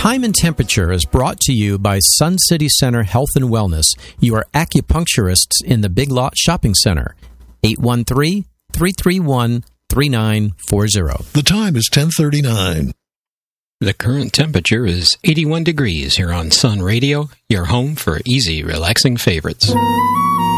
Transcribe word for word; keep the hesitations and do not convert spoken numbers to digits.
Time and Temperature is brought to you by Sun City Center Health and Wellness, your acupuncturists in the Big Lot Shopping Center. eight one three, three three one, three nine four zero. The time is ten thirty-nine. The current temperature is eighty-one degrees here on Sun Radio, your home for easy, relaxing favorites.